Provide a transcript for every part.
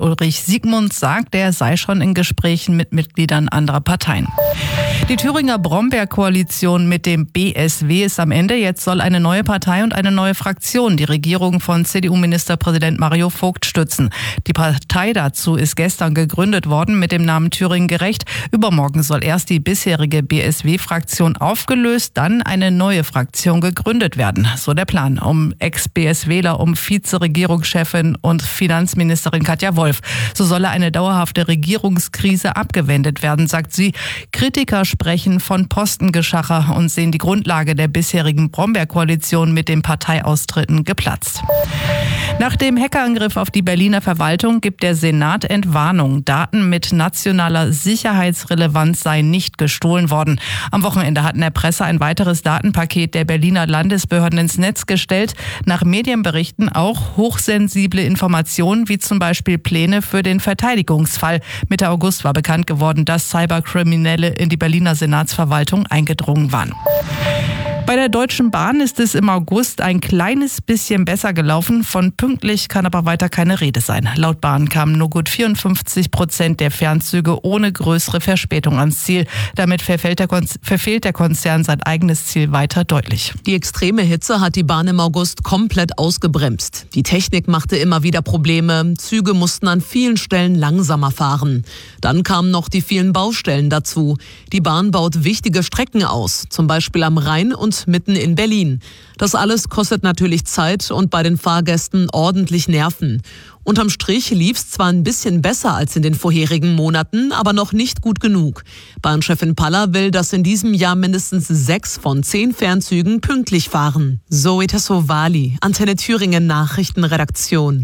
Ulrich Siegmund sagt, er sei schon in Gesprächen mit Mitgliedern anderer Parteien. Die Thüringer Brombeerkoalition mit dem BSW ist am Ende. Jetzt soll eine neue Partei und eine neue Fraktion die Regierung von CDU-Ministerpräsident Mario Vogt stützen. Die Partei dazu ist gestern gegründet worden mit dem Namen Thüringen gerecht. Übermorgen soll erst die bisherige BSW-Fraktion aufgelöst, dann eine neue Fraktion gegründet werden. So der Plan um Ex-BSWler, um Vizeregierungschefin und Finanzministerin Katja Wolf. So solle eine dauerhafte Regierungskrise abgewendet werden, sagt sie. Kritiker sprechen von Postengeschacher und sehen die Grundlage der bisherigen Brombeerkoalition mit den Parteiaustritten geplatzt. Nach dem Hackerangriff auf die Berliner Verwaltung gibt der Senat Entwarnung. Daten mit nationaler Sicherheitsrelevanz seien nicht gestohlen worden. Am Wochenende hat in der Presse ein weiteres Datenpaket der Berliner Landesbehörden ins Netz gestellt. Nach Medienberichten auch hochsensible Informationen, wie zum Beispiel Pläne für den Verteidigungsfall. Mitte August war bekannt geworden, dass Cyberkriminelle in die Berliner Senatsverwaltung eingedrungen waren. Bei der Deutschen Bahn ist es im August ein kleines bisschen besser gelaufen. Von pünktlich kann aber weiter keine Rede sein. Laut Bahn kamen nur gut 54% der Fernzüge ohne größere Verspätung ans Ziel. Damit verfehlt der Konzern sein eigenes Ziel weiter deutlich. Die extreme Hitze hat die Bahn im August komplett ausgebremst. Die Technik machte immer wieder Probleme. Züge mussten an vielen Stellen langsamer fahren. Dann kamen noch die vielen Baustellen dazu. Die Bahn baut wichtige Strecken aus, zum Beispiel am Rhein und mitten in Berlin. Das alles kostet natürlich Zeit und bei den Fahrgästen ordentlich Nerven. Unterm Strich lief es zwar ein bisschen besser als in den vorherigen Monaten, aber noch nicht gut genug. Bahnchefin Paller will, dass in diesem Jahr mindestens 6 von 10 Fernzügen pünktlich fahren. Zoe Tassovali, Antenne Thüringen Nachrichtenredaktion.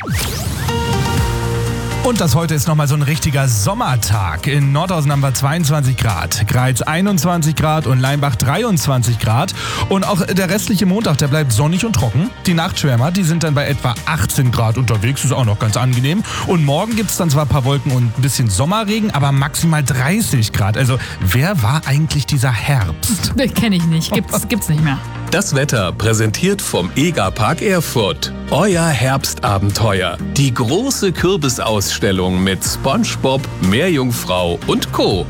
Und das heute ist nochmal so ein richtiger Sommertag. In Nordhausen haben wir 22 Grad, Greiz 21 Grad und Leimbach 23 Grad. Und auch der restliche Montag, der bleibt sonnig und trocken. Die Nachtschwärmer, die sind dann bei etwa 18 Grad unterwegs, ist auch noch ganz angenehm. Und morgen gibt es dann zwar ein paar Wolken und ein bisschen Sommerregen, aber maximal 30 Grad. Also wer war eigentlich dieser Herbst? Kenne ich nicht, gibt's nicht mehr. Das Wetter präsentiert vom EGA-Park Erfurt. Euer Herbstabenteuer. Die große Kürbisausstellung mit SpongeBob, Meerjungfrau und Co.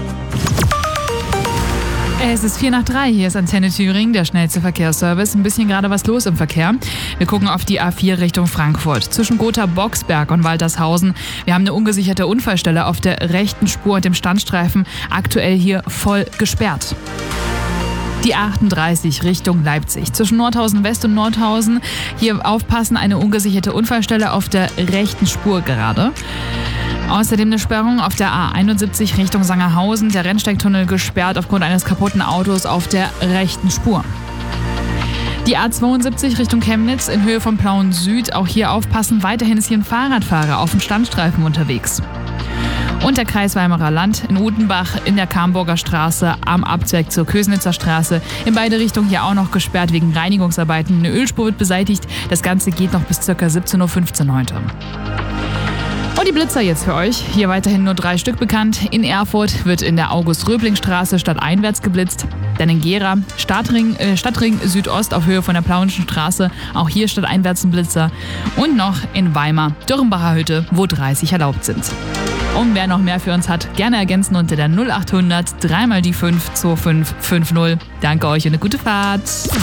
Es ist 2:04, hier ist Antenne Thüringen, der schnellste Verkehrsservice. Ein bisschen gerade was los im Verkehr. Wir gucken auf die A4 Richtung Frankfurt. Zwischen Gotha-Boxberg und Waltershausen. Wir haben eine ungesicherte Unfallstelle auf der rechten Spur und dem Standstreifen. Aktuell hier voll gesperrt. Die 38 Richtung Leipzig. Zwischen Nordhausen West und Nordhausen. Hier aufpassen, eine ungesicherte Unfallstelle auf der rechten Spur gerade. Außerdem eine Sperrung auf der A71 Richtung Sangerhausen. Der Rennsteigtunnel gesperrt aufgrund eines kaputten Autos auf der rechten Spur. Die A72 Richtung Chemnitz in Höhe von Plauen Süd. Auch hier aufpassen. Weiterhin ist hier ein Fahrradfahrer auf dem Standstreifen unterwegs. Und der Kreis Weimarer Land in Utenbach in der Kamburger Straße am Abzweig zur Kösnitzer Straße. In beide Richtungen hier auch noch gesperrt wegen Reinigungsarbeiten. Eine Ölspur wird beseitigt. Das Ganze geht noch bis ca. 17:15 Uhr heute. Und die Blitzer jetzt für euch. Hier weiterhin nur 3 Stück bekannt. In Erfurt wird in der August-Röbling-Straße stadteinwärts geblitzt. Dann in Gera, Stadtring Südost auf Höhe von der Plauenschen Straße. Auch hier stadteinwärts ein Blitzer. Und noch in Weimar, Dürrenbacher Hütte, wo 30 erlaubt sind. Und wer noch mehr für uns hat, gerne ergänzen unter der 0800 3 die 5 2550. Danke euch und eine gute Fahrt.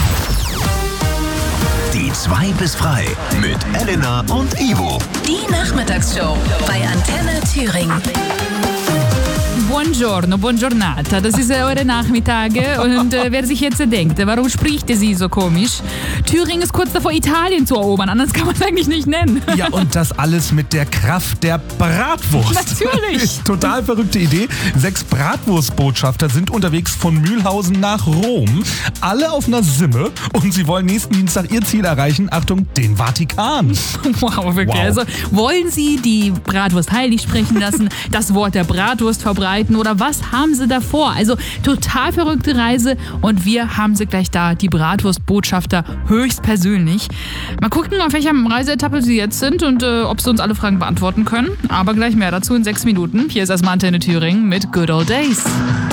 Die 2 bis frei mit Elena und Ivo. Die Nachmittagsshow bei Antenne Thüringen. Buongiorno, buongiornata. Das ist eure Nachmittage und wer sich jetzt denkt, warum spricht sie so komisch? Thüringen ist kurz davor, Italien zu erobern, anders kann man es eigentlich nicht nennen. Ja, und das alles mit der Kraft der Bratwurst. Natürlich. Total verrückte Idee. 6 Bratwurstbotschafter sind unterwegs von Mühlhausen nach Rom. Alle auf einer Simme und sie wollen nächsten Dienstag ihr Ziel erreichen. Achtung, den Vatikan. Wow, wirklich. Wow. Also wollen sie die Bratwurst heilig sprechen lassen, das Wort der Bratwurst verbreiten oder was haben sie da vor? Also total verrückte Reise und wir haben sie gleich da, die Bratwurstbotschafter höchstpersönlich. Mal gucken, auf welcher Reiseetappe sie jetzt sind und ob sie uns alle Fragen beantworten können. Aber gleich mehr dazu in 6 Minuten. Hier ist erstmal Antenne Thüringen mit Good Old Days.